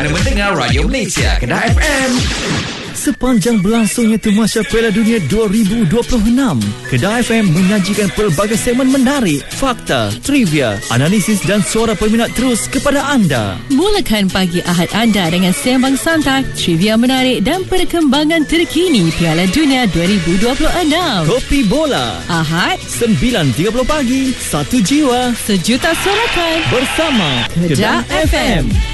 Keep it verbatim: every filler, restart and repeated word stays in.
Anda mendengar Radio Malaysia, Kedah F M. Sepanjang berlangsungnya Temasya Piala Dunia dua ribu dua puluh enam, Kedah F M menyajikan pelbagai segmen menarik, fakta, trivia, analisis dan suara peminat terus kepada anda. Mulakan pagi Ahad anda dengan sembang santai, trivia menarik dan perkembangan terkini Piala Dunia dua ribu dua puluh enam. Kopi Bola Ahad sembilan tiga puluh pagi, satu jiwa, sejuta sorakan bersama Kedah F M.